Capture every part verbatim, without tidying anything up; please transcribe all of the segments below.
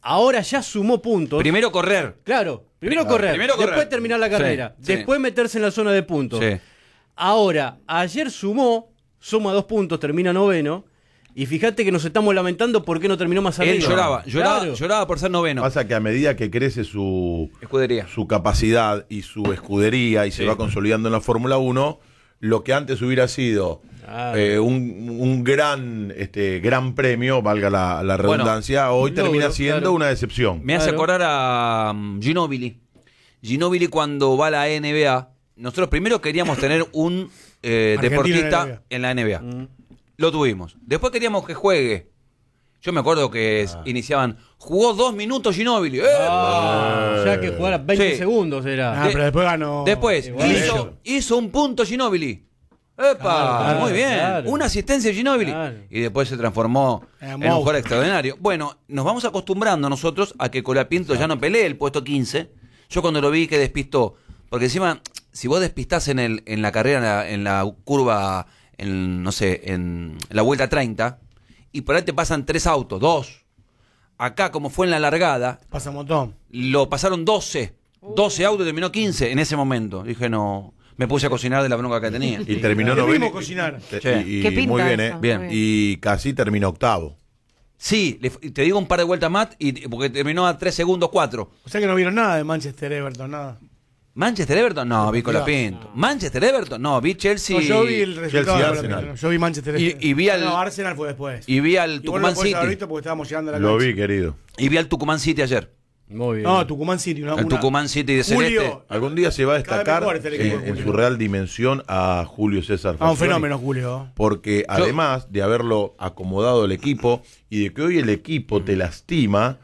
ahora ya sumó puntos. Primero correr. Claro, primero Primero, correr, primero correr. después terminar la carrera, Sí, después sí. meterse en la zona de puntos. Sí. Ahora, ayer sumó, suma dos puntos, termina noveno. Y fíjate que nos estamos lamentando por qué no terminó más arriba. Él lloraba, lloraba, Claro. lloraba por ser noveno. Pasa que a medida que crece su Escudería. su capacidad y su escudería y Sí. se va consolidando en la Fórmula uno, lo que antes hubiera sido Claro. eh, un, un gran este gran premio, valga la, la redundancia, hoy un termina logro, siendo claro. una decepción. Me hace Claro. acordar a um, Ginóbili. Ginóbili cuando va a la N B A, nosotros primero queríamos tener un eh, Argentino deportista en la N B A. Mm. Lo tuvimos. Después queríamos que juegue. Yo me acuerdo que es- iniciaban, jugó dos minutos Ginóbili. ¡Eh! Ah, ya que jugara veinte Sí. segundos era. Ah, De- pero después ganó. Después igual. hizo, hizo un punto Ginóbili. ¡Epa! Claro, Muy bien. claro. Una asistencia de Ginóbili. Claro. Y después se transformó Eh, en un monstruo. jugador extraordinario. Bueno, nos vamos acostumbrando nosotros a que Colapinto ya no pelee el puesto quince. Yo cuando lo vi que despistó, porque encima, si vos despistás en, el, en la carrera, en la, en la curva, en, no sé, en la vuelta treinta, y por ahí te pasan tres autos, dos. Acá, como fue en la largada, Pasa un montón. lo pasaron doce. doce autos y terminó quince en ese momento. Dije, no, me puse a cocinar de la bronca que tenía. Y terminó Lo noveno. mismo cocinar. Te- Sí. Y, y ¿Qué pinta muy bien, eso? ¿eh? Bien. Muy Y casi terminó octavo. Sí, le- te digo un par de vueltas más, y, porque terminó a tres segundos cuatro. O sea que no vieron nada de Manchester Everton, nada. ¿Manchester Everton? No, vi Colapinto. ¿Manchester Everton? No, vi Chelsea. No, yo vi el resultado. Chelsea, de la- Arsenal. Yo vi Manchester Y- y vi al- No, Arsenal fue después. Y vi al Y vos no Tucumán lo podés haber City. visto porque estábamos llegando a la Lo cancha. vi, querido. Y vi al Tucumán City ayer. Muy bien. No, Tucumán City. Una, El una- Tucumán City de Celeste. Julio. Algún día se va a Cada vez destacar mejor este el en, equipo de en Julio. su real dimensión a Julio César Ah, un Falcioni, fenómeno, Julio. porque además de haberlo acomodado el equipo y de que hoy el equipo te lastima,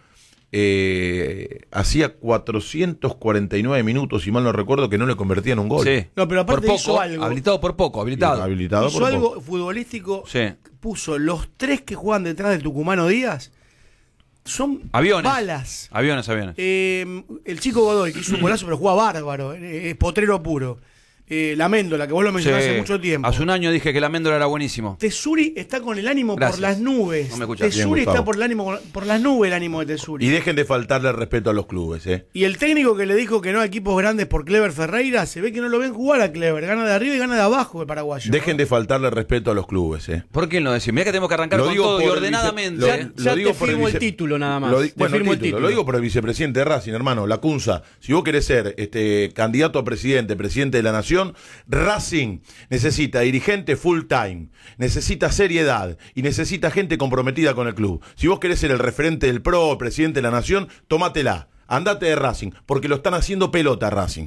eh, hacía cuatrocientos cuarenta y nueve minutos, si mal no recuerdo, que no le convertían un gol. Sí. No, pero aparte por hizo poco, algo. habilitado por poco, habilitado. Habilitado Hizo por algo poco. futbolístico. Sí. Puso los tres que juegan detrás del Tucumano Díaz. Son Aviones. balas. Aviones, aviones. Eh, el chico Godoy, que hizo un golazo, pero juega bárbaro. eh, Es potrero puro. Eh, la Méndola, que vos lo mencionaste Sí. hace mucho tiempo. Hace un año dije que la Méndola era buenísimo. Tesuri está con el ánimo Gracias. por las nubes. No me escuchás. Tesuri Bien, está Gustavo. por, el ánimo, por las nubes el ánimo de Tesuri. Y dejen de faltarle respeto a los clubes, ¿eh? Y el técnico que le dijo que no a equipos grandes por Clever Ferreira, se ve que no lo ven jugar a Clever. Gana de arriba y gana de abajo el paraguayo. Dejen de faltarle respeto a los clubes, ¿eh? ¿Por qué no decir? Mirá que tenemos que arrancar Lo con digo todo y por el ordenadamente. vice- ¿eh? lo- Ya lo digo te por firmo el vice- título nada más. Lo, di- Te bueno, firmo el título. Lo digo por el vicepresidente de Racing, hermano, Lacunza. Si vos querés ser este candidato a presidente, presidente de la nación, Racing necesita dirigente full time, necesita seriedad y necesita gente comprometida con el club. Si vos querés ser el referente del pro, el presidente de la nación, tómatela. Andate de Racing, porque lo están haciendo pelota Racing.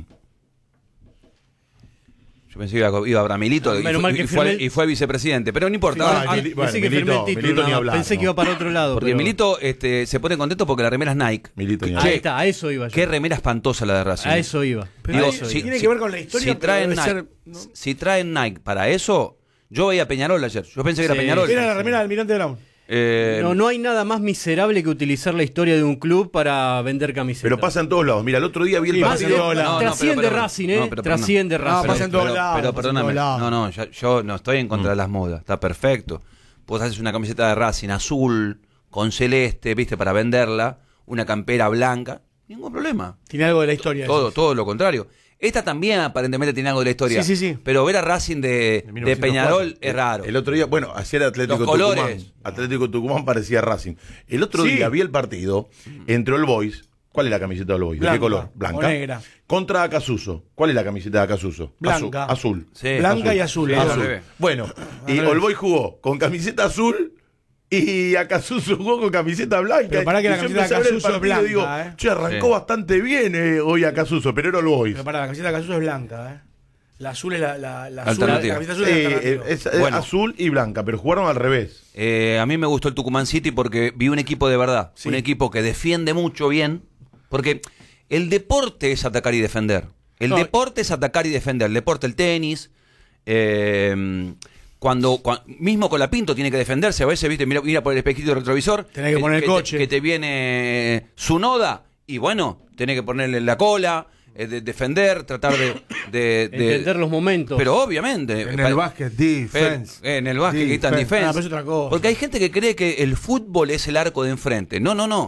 Yo pensé que iba, iba para Milito y, Menos fue, mal que y fue- firmé el- y fue vicepresidente. Pero no importa. Ah, Ahora- el Mili- bueno, Pensé que firmé el Milito- título, Milito ni nada más. hablar, Pensé ¿no? que iba para otro lado. Porque pero- Milito este, se pone contento porque la remera es Nike. Milito ni Che, hablar. Ahí está, a eso iba yo. Qué remera espantosa la de Racing. A eso iba. Pero Digo, ahí si- tiene si- que ver con la historia, Si pero traen, debe Nike, ser, ¿no? si traen Nike para eso, yo veía a Peñarol ayer. Yo pensé que era Sí. Peñarol. Era la remera del Almirante Brown. Eh, No, no hay nada más miserable que utilizar la historia de un club para vender camisetas. Pero pasa en todos lados. Mira, el otro día vi el Sí, Más pasa en partido. todos lados. No, no, trasciende pero- pero- Racing, ¿eh? no, pero- trasciende no, Racing. pasa en todos pero, lados, pero pasa en perdóname, todos lados. no, no, ya- yo no estoy en contra de las modas, está perfecto. Vos haces una camiseta de Racing azul, con celeste, viste, para venderla, una campera blanca, ningún problema. Tiene algo de la historia. Todo, eso. todo lo contrario. Esta también aparentemente tiene algo de la historia. Sí, sí, sí. Pero ver a Racing de, De de mil novecientos Peñarol cuatro. es raro. El otro día, bueno, hacía el Atlético Los Tucumán. colores. Atlético Tucumán parecía Racing. El otro Sí. día vi el partido, entró el Boys. ¿Cuál es la camiseta del Boys? ¿De qué Blanca color? o Blanca. negra. Contra Acasuso. ¿Cuál es la camiseta de Acasuso? Blanca. Azul. Sí. Blanca y azul. Sí, azul. al revés. Bueno, y revés. el Boys jugó con camiseta azul y Acasuso jugó con camiseta blanca. Pero pará que Y la yo camiseta empecé a ver el Acasuso es partido y digo, blanca, ¿eh? che, arrancó Sí. bastante bien eh, hoy Acasuso, pero era el Boys. Pero para la camiseta de Casuso es blanca, ¿eh? La azul es la, la, la azul. Alternativa. La camiseta azul Sí, es alternativa. es, es Bueno. azul y blanca, pero jugaron al revés. Eh, a mí me gustó el Tucumán City porque vi un equipo de verdad. Sí. Un equipo que defiende mucho bien. Porque el deporte es atacar y defender. El No. deporte es atacar y defender. El deporte, el tenis. eh, cuando, cua- mismo con la Pinto tiene que defenderse. A veces, viste, mira, mira por el espejito del retrovisor. Tenés que poner el te- coche. que te viene su noda. Y bueno, tenés que ponerle la cola. eh, de- defender, tratar de, de- de- Entender los momentos. Pero obviamente. En pa- el básquet, defense. Eh, En el básquet, que está en Defense. defensa. Ah, pero es otra cosa. Porque hay gente que cree que el fútbol es el arco de enfrente. No, no, no.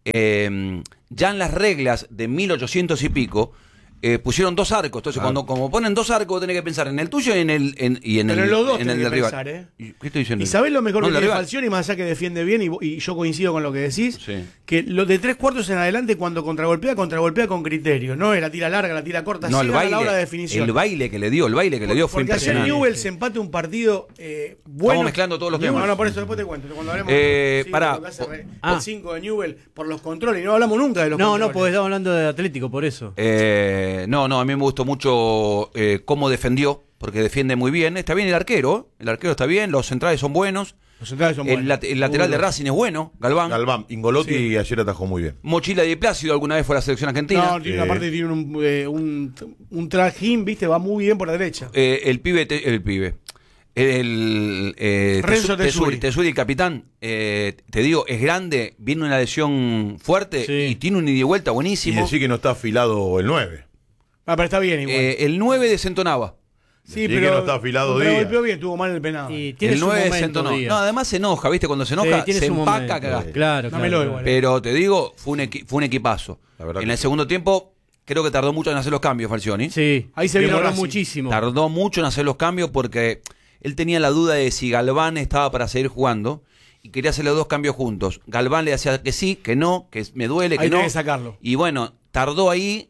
eh, ya en las reglas de mil ochocientos y pico, eh, pusieron dos arcos. Entonces, Ah. cuando como ponen dos arcos, vos tenés que pensar en el tuyo y en el, en, y en Pero el, en los dos en tenés el que del rival. pensar, ¿eh? ¿Y ¿Qué estoy diciendo? Y sabés lo mejor No, que el del tiene rival. Falcioni, más allá que defiende bien, y, vo- y yo coincido con lo que decís, Sí. que lo de tres cuartos en adelante, cuando contragolpea, contragolpea con criterio. No es la tira larga, la tira corta, No, el llega a la hora de baile, definición. el baile que le dio, el baile que le dio fue Porque ayer impresionante. Newell's empate un partido eh, bueno. Estamos mezclando todos los Newell's- temas. No, no, por eso después te cuento. Cuando hablemos Eh, sí, pará. lo que hace re- Ah. el cinco de Newell por los controles. Y no hablamos nunca de los No, controles. no, porque estamos hablando de Atlético, por eso. Eh, no, no, a mí me gustó mucho eh, cómo defendió, porque defiende muy bien. Está bien el arquero, el arquero está bien, los centrales son buenos. Los centrales son El, buenos. late- el lateral de Duros. Racing es bueno, Galván. Galván, Ingolotti Sí. ayer atajó muy bien. Mochila de Plácido alguna vez fue a la selección argentina. No, tiene, Eh. aparte tiene un, eh, un, un trajín, viste, va muy bien por la derecha. Eh, el pibe, te- el pibe. El eh, Renzo Tesu- Tesuri. Tesuri, el capitán, eh, te digo, es grande, viene una lesión fuerte Sí. y tiene un ida y vuelta Y buenísimo. decir que no está afilado el nueve. Ah, pero está bien igual. Eh, el nueve desentonaba. sí, decir que no está afilado pero Díaz. golpeó bien, tuvo mal el penado. Y tiene el su nueve momento, desentonó. Díaz. No, además se enoja, ¿viste? Cuando se enoja, Sí, tiene se su empaca, momento. cagaste. Claro, Dámelo claro. igual. Pero te digo, fue un, equi- fue un equipazo. La verdad En que el sí. segundo tiempo, creo que tardó mucho en hacer los cambios, Falcioni. Sí, Ahí se vino demoró Racing. muchísimo. Tardó mucho en hacer los cambios porque él tenía la duda de si Galván estaba para seguir jugando y quería hacer los dos cambios juntos. Galván le decía que sí, que no, que me duele, que Ahí no. tenés que sacarlo. Y bueno, tardó ahí,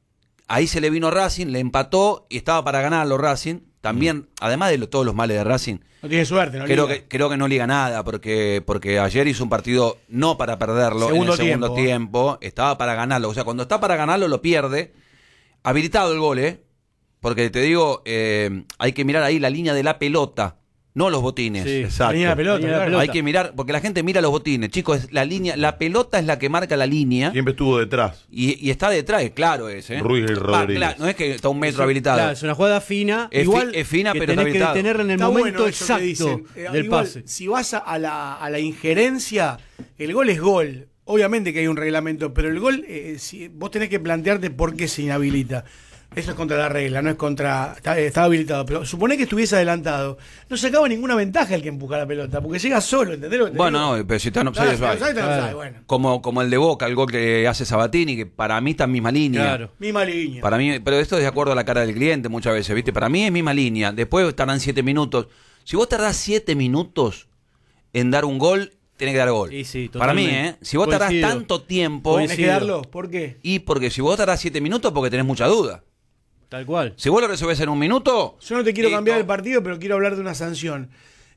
ahí se le vino Racing, le empató y estaba para ganarlo Racing. También, además de lo- todos los males de Racing, No tiene suerte, ¿no? creo liga. que, creo que no liga nada, porque, porque ayer hizo un partido no para perderlo Segundo en el segundo tiempo. tiempo, estaba para ganarlo. O sea, cuando está para ganarlo lo pierde. Habilitado el gol, ¿eh? Porque te digo, eh, hay que mirar ahí la línea de la pelota, no los botines. Sí. Exacto. Tenía la pelota, Tenía la claro. pelota. Hay que mirar, porque la gente mira los botines, chicos, es la línea, la pelota es la que marca la línea Siempre estuvo detrás. y, y está detrás, es claro ese. ¿eh? Ruiz Va, Rodríguez. claro, no es que está un metro Eso, habilitado. claro, es una jugada fina. Es fi- igual es fina, que pero está tenés que habilitado. detenerla en el Está momento bueno eso que exacto dicen. Eh, del igual, pase. Si vas a, a la, a la injerencia, el gol es gol. Obviamente que hay un reglamento, pero el gol, eh, si, vos tenés que plantearte por qué se inhabilita. Eso es contra la regla, no es contra. Está, está habilitado, pero supone que estuviese adelantado. No sacaba ninguna ventaja el que empuja la pelota, porque llega solo, ¿entendés lo que te Bueno, digo? no, pero si está en Ah, offside, si es no right. sabe, no Claro. sabe, bueno. Como, como el de Boca, el gol que hace Sabatini, que para mí está en misma línea. Claro. Misma línea. Para mí, pero esto es de acuerdo a la cara del cliente muchas veces, ¿viste? Para mí es misma línea. Después tardan siete minutos. Si vos tardás siete minutos en dar un gol, tenés que dar gol. Sí, sí, Para mí, totalmente. ¿eh? Si vos tardás Coincido. tanto tiempo, Tenés que darlo, ¿por qué? y porque si vos tardás siete minutos, porque tenés mucha duda. Tal cual. Si vos lo resolvés en un minuto. Yo no te quiero listo. cambiar el partido, pero quiero hablar de una sanción.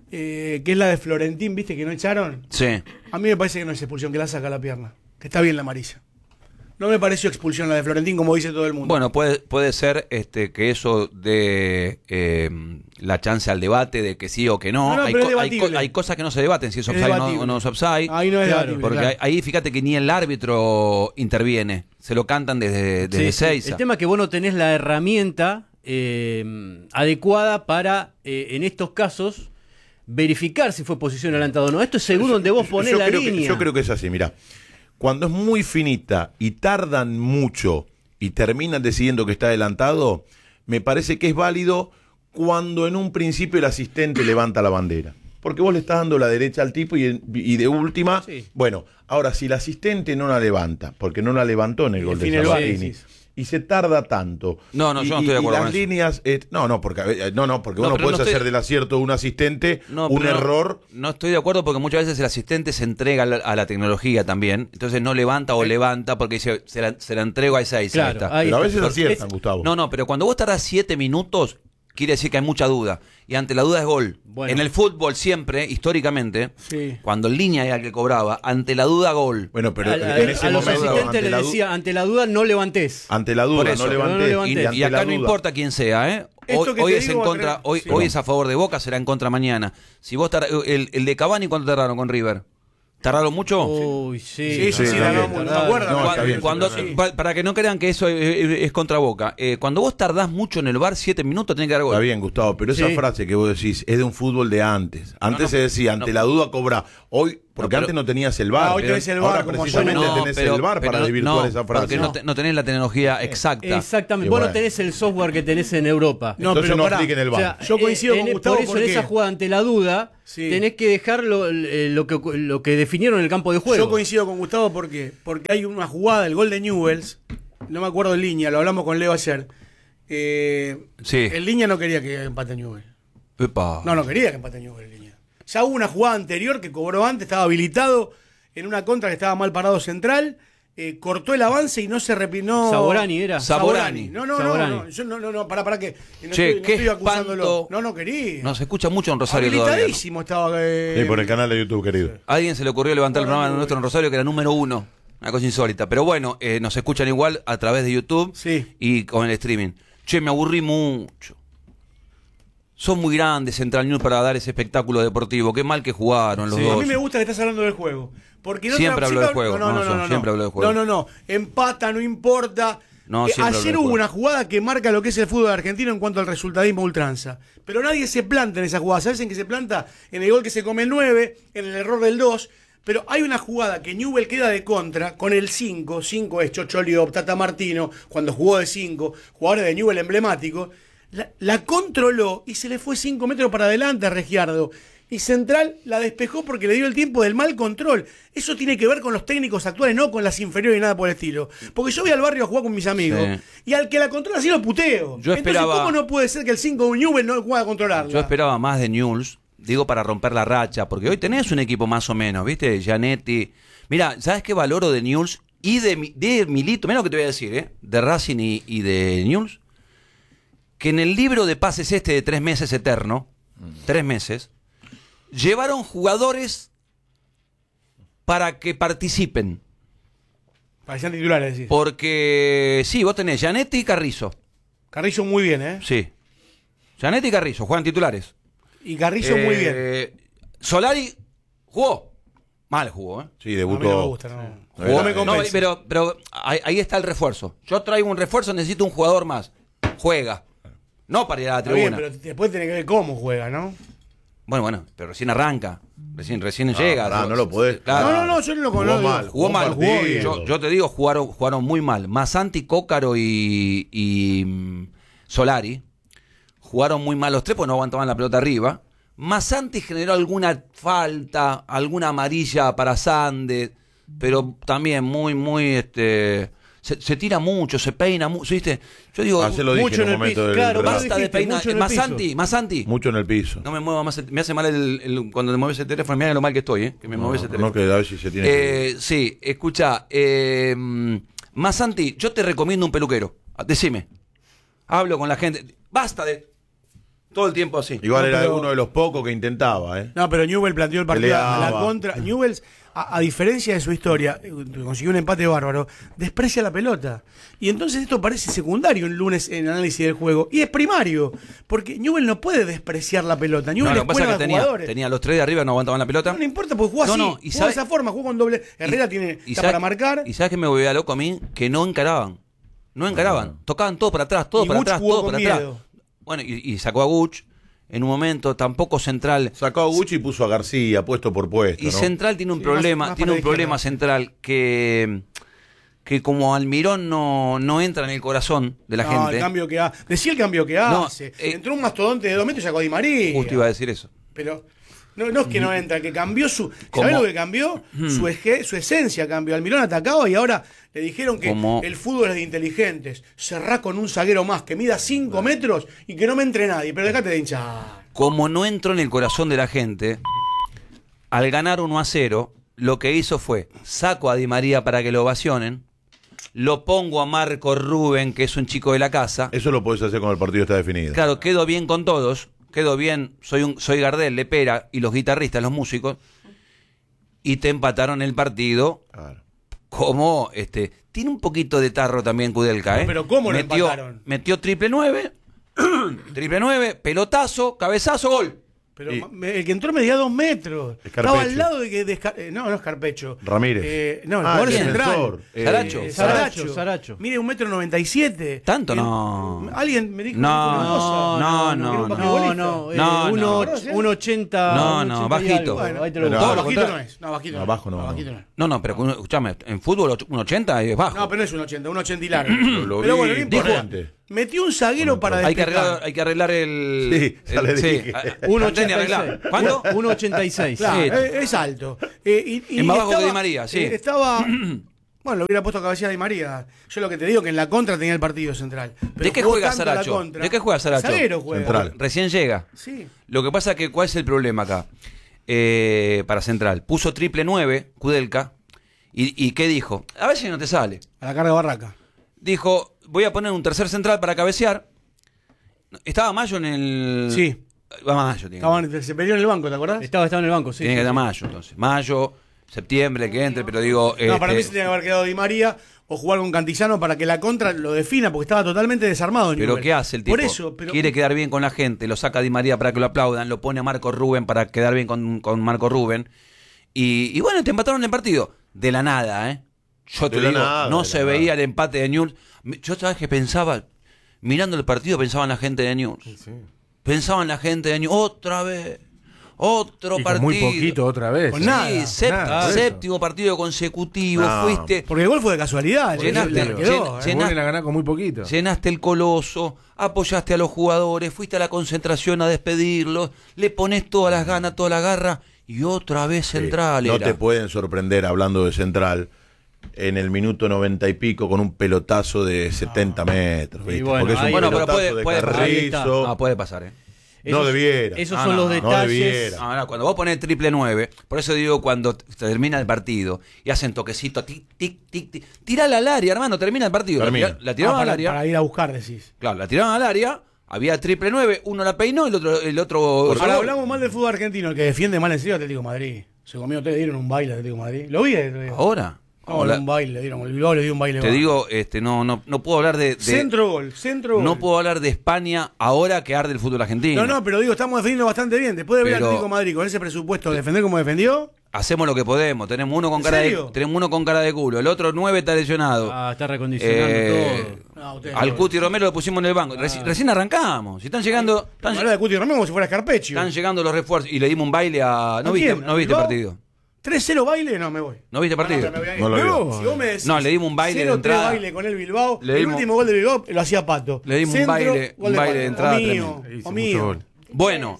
Eh, que es la de Florentín, ¿viste? Que no echaron. Sí. A mí me parece que no es expulsión, que la saca la pierna. Que está bien la amarilla. No me pareció expulsión la de Florentín, como dice todo el mundo. Bueno, puede, puede ser este que eso dé eh, la chance al debate de que sí o que no. No, no, hay, pero co- es hay, co- debatible. hay cosas que no se debaten, si es Es offside o no, debatible. o no es offside. Ahí no es Claro, debatible, Porque claro. ahí fíjate que ni el árbitro interviene. Se lo cantan desde, desde Sí, seis. El tema es que vos no tenés la herramienta eh, adecuada para, eh, en estos casos, verificar si fue posición adelantada o no. Esto es según donde vos ponés yo la creo que- línea. yo creo que es así, mira. Cuando es muy finita y tardan mucho y terminan decidiendo que está adelantado, me parece que es válido cuando en un principio el asistente levanta la bandera. Porque vos le estás dando la derecha al tipo y, y de última, Sí. bueno, ahora si el asistente no la levanta, porque no la levantó en el Y gol de define el Sabatini, análisis. y se tarda tanto. No, no, y, yo no estoy de y- acuerdo y con las eso. líneas, eh, no, no, porque eh, no, no, porque No, uno pero puede no estoy- hacer del acierto de un asistente No, un pero no- error. No estoy de acuerdo porque muchas veces el asistente se entrega a la, a la tecnología también. Entonces no levanta o levanta porque dice, se la, se la entrego a esa y Claro, está. ahí Pero a está. veces Es- aciertan, Gustavo. No, no, pero cuando vos tardás siete minutos, quiere decir que hay mucha duda. Y ante la duda es gol. Bueno. En el fútbol siempre, históricamente, Sí. cuando en línea era el que cobraba, ante la duda gol. Bueno, pero a, en a- ese a los momento, asistentes ante les la, du- decía, ante la duda no levantés. ante la duda, Por eso, no pero no levanté. levanté. Y, ante y acá la no duda. importa quién sea, ¿eh? Esto Hoy, que hoy te es en digo, contra, Andrés, hoy, sí. hoy es a favor de Boca, será en contra mañana. Si vos tar- el, el de Cavani, ¿cuánto tardaron con River? ¿Tardaron mucho? Uy, sí. Sí, sí, sí, sí, no, no, bien. no, ¿te acuerdas? No, Cuando- está bien, cuando- está bien. pa- para que no crean que eso es, es- es contra Boca. Eh, cuando vos tardás mucho en el bar, siete minutos tenés que dar gol. Está bien, Gustavo, pero esa Sí. frase que vos decís es de un fútbol de antes. Antes No, no, se decía, ante no. la duda cobra. Hoy, Porque No, pero- antes no tenías el V A R. Ah, hoy tenés el V A R Ahora como precisamente No, tenés pero- el V A R pero para no- desvirtuar no, esa frase. Porque no, te- no tenés la tecnología exacta. Exactamente. Y Vos no bueno. tenés el software que tenés en Europa. No, Entonces pero no pará. apliquen el O V A R. sea, Yo coincido en- con en- Gustavo, Por eso ¿por en qué? esa jugada, ante la duda, Sí. tenés que dejar lo, eh, lo, que, lo que definieron en el campo de juego. Yo coincido con Gustavo, ¿por qué? Porque hay una jugada, el gol de Newells, no me acuerdo en línea, lo hablamos con Leo ayer. Eh, Sí. En línea no quería que empate Newell. Epa. No, no quería que empate Newell en línea. Ya hubo una jugada anterior que cobró antes, estaba habilitado en una contra que estaba mal parado central, eh, cortó el avance y no se repinó. Saborani era. Saborani. No, no, Saborani. no, no, yo no, no, no, para, para que. No Che, estoy, no qué estoy acusándolo. espanto. No, no quería. Nos escucha mucho en Rosario todavía. Habilitadísimo estaba. eh, Sí, por el canal de YouTube, querido. A alguien se le ocurrió levantar el Bueno, programa muy nuestro en Rosario, que era número uno. Una cosa insólita. Pero bueno, eh, nos escuchan igual a través de YouTube Sí. y con el streaming. Che, me aburrí mucho. Son muy grandes Central News para dar ese espectáculo deportivo. Qué mal que jugaron los Sí, a dos. mí me gusta que estás hablando del juego. Porque no Siempre te- hablo siempre del juego, No, no, no, no, yo no, siempre no. hablo del juego. No, no, no. Empata, no importa. No, Eh, siempre hablo ayer del hubo juego. una jugada que marca lo que es el fútbol argentino en cuanto al resultadismo ultranza. Pero nadie se planta en esa jugada. ¿Sabes en qué se planta? En el gol que se come el nueve, en el error del dos. Pero hay una jugada que Newell queda de contra con el cinco. cinco es Chocholio, Tata Martino, cuando jugó de cinco. Jugadores de Newell emblemáticos. La, la controló y se le fue cinco metros para adelante a Regiardo. Y Central la despejó porque le dio el tiempo del mal control. Eso tiene que ver con los técnicos actuales, no con las inferiores y nada por el estilo. Porque yo voy al barrio a jugar con mis amigos Sí. y al que la controla así lo puteo. Yo esperaba- Entonces, ¿cómo no puede ser que el cinco de Newell no pueda controlarla? Yo esperaba más de News, digo para romper la racha, porque hoy tenés un equipo más o menos, ¿viste? Gianetti. Mira, ¿sabes qué valoro de News y de, Mi- de Milito? Mira lo que te voy a decir, ¿eh? De Racing y, y de News. Que en el libro de pases este de tres meses eterno, tres meses, llevaron jugadores para que participen. Parecían titulares, decís. Porque, sí, vos tenés Gianetti y Carrizo. Carrillo muy bien, ¿eh? Sí. Gianetti y Carrizo, juegan titulares. Y Carrillo muy bien. Eh, Solari jugó. Mal jugó, ¿eh? Sí, A mí no me debutó. gusta, no. Jugó- No me No, convence. pero, pero ahí, ahí está el refuerzo. Yo traigo un refuerzo, necesito un jugador más. Juega. No para ir a la Está bien, tribuna. pero después tiene que ver cómo juega, ¿no? Bueno, bueno, pero recién arranca. Recién, recién Ah, llega. pará, no lo podés. Claro. No, no, no, yo no lo Jugó conozco. mal. Jugó mal. Jugó Jugó bien. yo, yo te digo, jugaron, jugaron muy mal. Masanti, Cócaro y, y mm, Solari jugaron muy mal los tres porque no aguantaban la pelota arriba. Masanti generó alguna falta, alguna amarilla para Sande, pero también muy, muy, este, se, se tira mucho, se peina mucho, ¿viste? Yo digo, Ah, se lo dije mucho en en un el momento piso, del claro, programa. basta de dijiste, peinar. mucho en el Masanti, piso. Masanti. Mucho en el piso. No me mueva más, el- me hace mal el, el- cuando te mueves el teléfono, mira lo mal que estoy, ¿eh? Que me mueves el No, teléfono. no, que a ver si se tiene que... Eh, sí, escucha, eh, Masanti, yo te recomiendo un peluquero. Decime. Hablo con la gente. Basta de todo el tiempo así. Igual No, era pero- uno de los pocos que intentaba, ¿eh? No, pero Newell planteó el partido a la Peleaba. contra. Newell, a, a diferencia de su historia, eh, consiguió un empate bárbaro, desprecia la pelota. Y entonces esto parece secundario el lunes en análisis del juego. Y es primario, porque Newell no puede despreciar la pelota. No, Newell lo es que pasa es que a tenía, jugadores. tenía los tres de arriba, no aguantaban la pelota. No le importa, porque juega No, así. no, y juega sabe- de esa forma, juega con doble. Herrera Y- tiene y está sabe- para marcar. Y sabes que me volvía loco a mí, que no encaraban. No encaraban. Tocaban todo para atrás, todo Y para Guch atrás, jugó todo con para atrás. miedo. Bueno, y, y sacó a Guch en un momento, tampoco Central. Sacó a Gucci y puso a García, puesto por puesto, Y ¿no? Central tiene un Sí, problema, más- más tiene para un la problema izquierda. Central que, que como Almirón no, no entra en el corazón de la No, gente. el cambio que hace. Decía el cambio que No, hace. eh, Entró un mastodonte de dos metros y sacó a Di María. Justo iba a decir eso. Pero no, no es que no entra, que cambió su. Como- ¿Sabés lo que cambió? Su, eje- su esencia cambió. Almirón atacaba y ahora le dijeron que Como- el fútbol es de inteligentes. Cerrá con un zaguero más que mida cinco metros y que no me entre nadie. Pero dejate de hinchar. Como no entró en el corazón de la gente, al ganar uno a cero, lo que hizo fue, saco a Di María para que lo ovacionen, lo pongo a Marco Rubén, que es un chico de la casa, Eso lo podés hacer cuando el partido está definido. claro, quedo bien con todos, quedo bien, soy un soy Gardel, Lepera y los guitarristas, los músicos, y te empataron el partido Claro. como, este, tiene un poquito de tarro también Kudelka, ¿eh? No, pero ¿cómo lo metió, empataron? Metió triple nueve, triple nueve, pelotazo, cabezazo, gol. Pero Y- me- el que entró medía dos metros. Escarpecho. Estaba al lado de que. de Esca- eh, no, no es Carpecho. Ramírez. Eh, no, el Ah, jugador el central. defensor. Eh, Saracho. Eh, Saracho, Saracho. Mide un metro noventa y siete. ¿Tanto? Eh, No. Alguien me dijo No, una cosa. no, que no, era un no. basquetbolista. No, no, eh, No, uno, no. och- uno ochenta. No, uno no, ochenta y bajito. algo. Bueno, Ahí te lo pero busco. no, lo bajito contrario. no es. No, bajito No, no, abajo no, no, no. bajito no es. No, no, pero escúchame, en fútbol un ochenta es bajo. No, pero no es un ochenta, un ochenta y largo. Lo pero vi bueno, no importa. imponente. Metió un zaguero para hay, que despejar. arreglar, hay que arreglar el. Sí, ya el- le dije. ah, uno Antonio, ochenta y arreglar. seis. ¿Cuánto? uno ochenta y seis. Claro, Sí. es, es alto. Eh, y, y Es más bajo que estaba- Di María, sí. eh, Estaba. Bueno, lo hubiera puesto a cabecilla Di María. Yo lo que te digo que en la contra tenía el partido central. Pero ¿De qué jugó juega tanto la Saracho? contra. ¿De qué juega Saracho? Zaguero juega. Central. Recién llega. Sí. Lo que pasa es que, ¿cuál es el problema acá? Eh, para Central. Puso triple nueve, Kudelka. Y, ¿Y qué dijo? A ver si no te sale. A la carga barraca. Dijo, voy a poner un tercer central para cabecear. ¿Estaba Mayo en el...? Sí. Va Mayo, tiene, Estaban, se perdió en el banco, ¿te acordás? Estaba, estaba en el banco, sí. tiene que estar Mayo, entonces. Mayo, septiembre, que entre, pero digo... No, para este, mí se tenía que haber quedado Di María o jugar con Cantillano para que la contra lo defina, porque estaba totalmente desarmado. Pero Newell. ¿qué hace el tipo? Por eso, pero. Quiere quedar bien con la gente, lo saca a Di María para que lo aplaudan, lo pone a Marco Rubén para quedar bien con, con Marco Rubén. Y, y bueno, te empataron el partido. De la nada, ¿eh? Yo te De la digo, nada, no de se la veía nada. el empate de Newell's. Yo sabes que pensaba, mirando el partido, pensaba en la gente de Newell's. Pensaba en la gente de Newell's. Otra vez. Otro Y con partido. muy poquito otra vez. Con ¿eh? nada. Sí, sep- nada, por eso. séptimo partido consecutivo. No. Fuiste. Porque el gol fue de casualidad. Llenaste- le- le quedó, llen- ¿eh? llen- Vuelven a ganar con muy poquito. Llenaste el Coloso, apoyaste a los jugadores, fuiste a la concentración a despedirlos, le pones todas las ganas, toda la garra y otra vez Sí, Central. no era. te pueden sorprender hablando de Central en el minuto noventa y pico con un pelotazo de setenta metros. Y ¿viste? bueno, Porque es un ahí- Bueno, pero pelotazo puede- de puede- ahí está. Carrizo. Ah, puede pasar, ¿eh? No Esos- debiera. Esos Ah, son no, los no detalles. debiera. No, no, cuando vos pones triple nueve, por eso digo cuando termina el partido y hacen toquecito, tic, tic, tic, tic, tirala al área, hermano, termina el partido. La, Termina. tira- la Ah, tiraban para, al área. para ir a buscar, decís. Claro, la tiraban al área, había triple nueve, uno la peinó, el otro, el otro. Ahora hablamos mal del fútbol argentino, el que defiende mal en serio Atlético de Madrid. Se comió, te dieron un baile a Atlético de Madrid. ¿Lo vi? el otro día? Ahora. No, Hola. un baile, le dieron. El Bilbao le dio un baile. Te bajo. digo, este, no, no, no puedo hablar de, de- Centro gol, centro gol. no puedo hablar de España ahora que arde el fútbol argentino. No, no, pero digo, estamos defendiendo bastante bien. Después de ver a Pero- Atlético de Madrid con ese presupuesto, defender como defendió. Hacemos lo que podemos. Tenemos uno con ¿En cara de, serio? tenemos uno con cara de culo, el otro nueve está lesionado. Ah, está recondicionando Eh, todo. No, ustedes Al no. Cuti Romero lo pusimos en el banco. Reci- recién arrancamos. Si están llegando, están, Habla de Cuti Romero como si fuera Scarpeccio. están llegando los refuerzos y le dimos un baile a. ¿No ¿A viste, quién? no viste ¿Bilbao? partido? tres cero baile, no, me voy. ¿No viste partido? No, me voy a ir. No lo vio. Si vos me decís No, le dimos un baile de cero tres entrada. baile con el Bilbao. Le el dimos- último gol de Bilbao lo hacía Pato. Le dimos un Centro, baile- gol un baile Pato. de entrada O mío, tremendo. Hizo o mucho mío. gol. Bueno,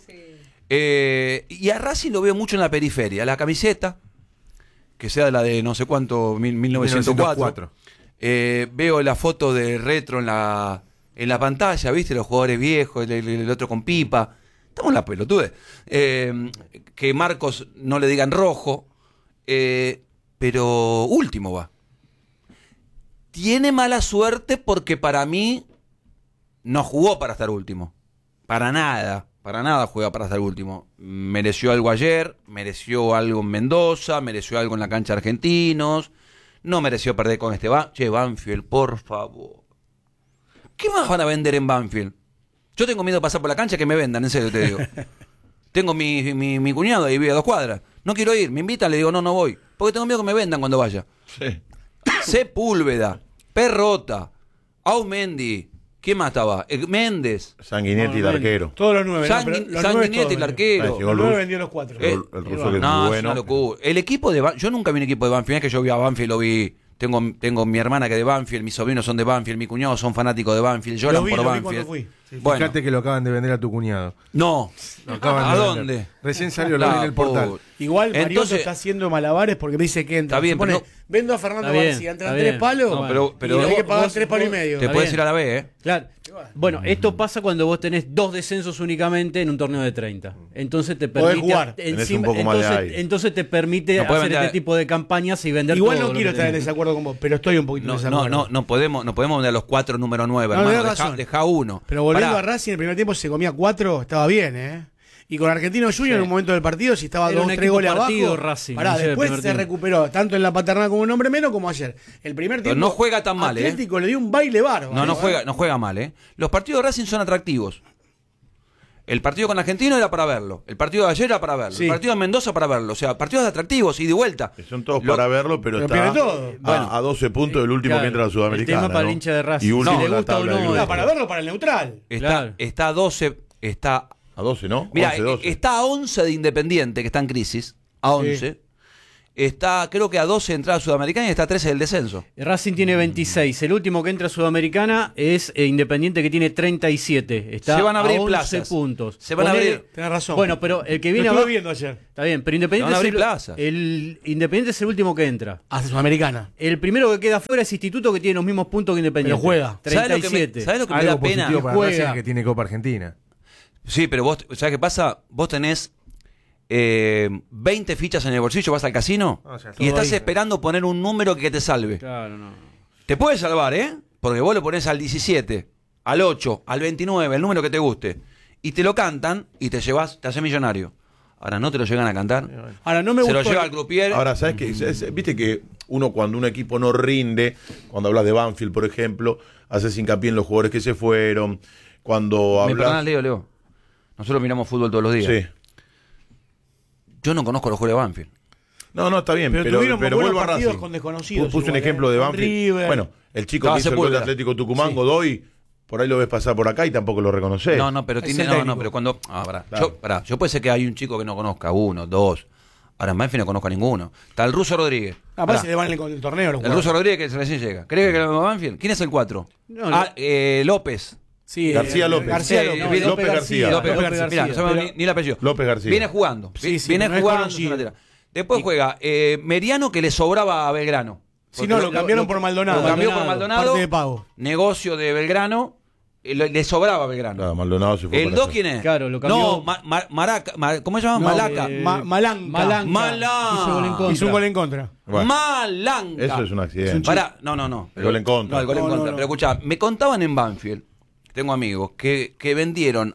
eh, y a Racing lo veo mucho en la periferia. La camiseta, que sea la de no sé cuánto, mil, mil novecientos cuatro. mil novecientos cuatro. Eh, veo la foto de retro en la, en la pantalla, ¿viste? Los jugadores viejos, el, el- el otro con pipa. Estamos en la pelotude. Eh, que Marcos no le digan rojo, eh, pero último va. Tiene mala suerte porque para mí no jugó para estar último. Para nada, para nada juega para estar último. Mereció algo ayer, mereció algo en Mendoza, mereció algo en la cancha de Argentinos. No mereció perder con este Banfield. Che, Banfield, por favor. ¿Qué más van a vender en Banfield? Yo tengo miedo de pasar por la cancha que me vendan, en serio te digo. Tengo mi, mi, mi cuñado ahí vive a dos cuadras. No quiero ir, me invitan, le digo, no, no voy. Porque tengo miedo que me vendan cuando vaya. Sí. Sepúlveda, Perrota, Aumendi, ¿quién más estaba? Eh, Méndez, Sanguinetti, el No, no, arquero. Todos los nueve. ¿no? Sanguin- Pero los Sanguinetti, nueve el todos, arquero. Ah, Los llegó nueve Luz. vendió los cuatro. El- el ruso que es no, muy es bueno. una locura. El equipo de Ban- yo nunca vi un equipo de Banfield, es que yo vi a Banfield, lo vi. Tengo, tengo mi hermana que es de Banfield, mis sobrinos son de Banfield, mi cuñado son fanáticos de Banfield, lloran Lo vi, por lo vi Banfield. cuando fui. Sí, Bueno, Fíjate que lo acaban de vender a tu cuñado. no. Lo acaban ¿A de dónde? vender. Recién salió, lo La vi en el portal. puta. Igual Mariotto Entonces- está haciendo malabares porque me dice que entra. Está bien, Se pone, pero no- vendo a Fernando Está bien, García, entran está tres bien. palos No, pero- pero y hay que vos- pagar vos- tres palos y vos- medio. Te Está puedes bien. ir a la B, ¿eh? Claro. Bueno, esto pasa cuando vos tenés dos descensos únicamente en un torneo de treinta. Entonces te Podés permite. jugar. Tenés un poco más de entonces, aire. entonces te permite No hacer podés vender- este tipo de campañas y vender Igual todo no lo quiero que estar en tenés. desacuerdo con vos, pero estoy un poquito en No, no, desacuerdo. no, no podemos, no podemos vender a los cuatro número nueve, No, hermano. tenés Deja, razón. deja uno. Pero volviendo Pará. a Racing, en el primer tiempo se comía cuatro, estaba bien, ¿eh? Y con Argentino Junior en un momento del partido, si estaba Era dos un tres equipo goles partido, abajo. Racing, Pará, no sé, el después primer se tiempo. recuperó, tanto en la paterna como en hombre menos como ayer. El primer Pero tiempo. no juega tan mal, ¿eh? Atlético le dio un baile bárbaro. No, no ¿eh? juega, no juega mal, ¿eh? Los partidos de Racing son atractivos. El partido con Argentino era para verlo. El partido de ayer era para verlo. Sí. El partido de Mendoza para verlo. O sea, partidos atractivos y de vuelta. Que son todos Lo- para verlo, pero, pero está pierde todo. a, Bueno. a doce puntos del último Claro, que entra a la Sudamericana. el tema para ¿no? el hincha de Racing. Y Si último le en la gusta o tabla no, del eh. grupo. Ah, para verlo para el neutral. Está, Claro. está a doce. Está. A doce, ¿no? Mira, once, doce. está a once de Independiente, que está en crisis. A once. Está, creo que a doce de entrada Sudamericana y está a trece del descenso. Racing tiene veintiséis. El último que entra a Sudamericana es eh, Independiente, que tiene treinta y siete. Está Se van a abrir once plazas. puntos. Se van a Ponele- abrir. Tenés razón. Bueno, pero el que Lo viene estuve abajo. viendo ayer. Está bien, pero Independiente, Se van a es abrir el, plazas. el Independiente es el último que entra. Hace Sudamericana. El primero que queda afuera es Instituto, que tiene los mismos puntos que Independiente. Pero juega. ¿Sabes lo que treinta y me, siete. ¿sabes lo que me Algo da pena? positivo para Juega. Racing es que tiene Copa Argentina. Sí, pero vos, ¿sabes qué pasa? Vos tenés eh, veinte fichas en el bolsillo, vas al casino Ah, ya, y todo estás ahí. esperando poner un número que te salve. Claro, no. Te puede salvar, ¿eh? Porque vos lo pones al diecisiete, al ocho, al veintinueve, el número que te guste. Y te lo cantan y te llevas, te haces millonario. Ahora no te lo llegan a cantar. Ahora, no me Se gustó. lo lleva al croupier. Ahora, ¿sabes qué? Es- Viste que uno cuando un equipo no rinde, cuando hablas de Banfield, por ejemplo, haces hincapié en los jugadores que se fueron, cuando Me perdonás, hablas... Leo, Leo. Nosotros miramos fútbol todos los días. Sí. Yo no conozco los jugadores de Banfield. No, no, está bien, Pero pero, tuvieron pero buenos vuelvo a partidos Racing. con desconocidos Puse un igual, ejemplo ¿eh? de Con Banfield. River. Bueno, el chico Estaba que hizo el gol de Sepúlveda. Atlético Tucumán, Sí. Godoy, por ahí lo ves pasar por acá y tampoco lo reconoces. No, no, pero Es tiene. el No, no, técnico. pero cuando. Ah, pará. Claro. Yo, pará. Yo puede ser que hay un chico que no conozca, uno, dos. Ahora en Banfield no conozco a ninguno. Está el Ruso Rodríguez. Ah, Pará. parece que le van con el torneo. Los El Ruso Rodríguez que recién llega. ¿Crees que lo Banfield? ¿Quién es el cuatro? No, ah, eh, López. Sí, García eh, López. García Eh, López. No, López López García. García. López, López López García. Mira, no sabemos Pero- ni, ni el apellido. López García. Viene jugando. Sí, Vi- sí, viene no es jugando. conocido. es una tela. Después juega eh, Meriano, que le sobraba a Belgrano. Sí, Porque no, lo cambiaron por Maldonado. Lo cambió por Maldonado. Maldonado. Parte de pago. Negocio de Belgrano. eh, Le, le sobraba a Belgrano. Claro, Maldonado se fue ¿El para dos allá. quién es? Claro, lo cambió- No, Ma- Ma- Maraca. Ma- ¿Cómo se llama? No, Malaca. eh, Ma- Malanca. Malanca. Malanca. Hizo gol en contra. Hizo un gol en contra. Bueno, Malanga. eso es un accidente. Pará, no, no, no. El gol en contra. No, el gol en No, no, contra. no. Pero escuchá, me contaban en Banfield, tengo amigos, que, que vendieron,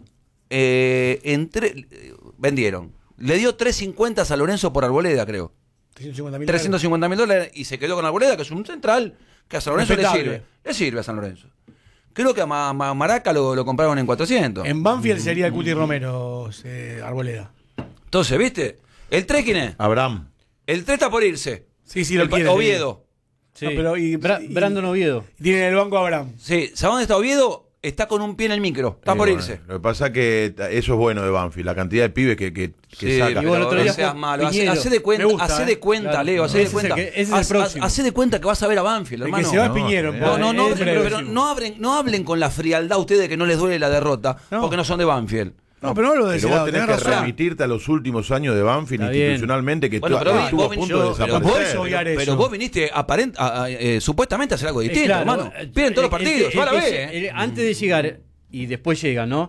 eh, entre, eh, vendieron, le dio trescientos cincuenta a San Lorenzo por Arboleda, creo. trescientos cincuenta mil trescientos cincuenta mil dólares y se quedó con Arboleda, que es un central, que a San Lorenzo le Respetable. sirve. Le sirve a San Lorenzo. Creo que a Ma- Ma- Maraca lo, lo compraron en cuatrocientos. En Banfield sería el Cuti Romero, eh, Arboleda. Entonces, ¿viste? ¿El tres quién es? Abraham. El tres está por irse. Sí, sí, lo El pa- quiere. Oviedo. Sí. No, pero y- Bra- y- Brandon Oviedo. Tiene en el banco a Abraham. Sí, ¿sabes dónde está Oviedo? Está con un pie en el micro. Está Sí, por bueno, irse. Lo que pasa es que ta- eso es bueno de Banfield, la cantidad de pibes que, que, que Sí, saca. pero Y bueno, otro día no seas jugó malo. Hacé, Piñero. hacé de cuenta, Me gusta, hacé eh. de cuenta, Claro. Leo, hacé de Ese es el cuenta. que- ese es el Haz- haz- próximo. hacé de cuenta que vas a ver a Banfield, El hermano. que se va No, es Piñero. no, No, no, no, Es pero, el pero próximo. no, hablen, no hablen con la frialdad ustedes que no les duele la derrota, No. porque no son de Banfield. No, pero no lo de ese Pero vos lado, tenés tenés que razón. remitirte a los últimos años de Banfield Está bien. institucionalmente, que Bueno, tu- pero estuvo vos- a punto yo- de pero desaparecer. vos podés obviar eso. Pero vos viniste aparent, a- a- eh, supuestamente a hacer algo distinto, Claro, hermano. eh, Pierden todos los el- el- partidos, el- yo a la el- vez. el- eh. Antes de llegar, y después llega, ¿no?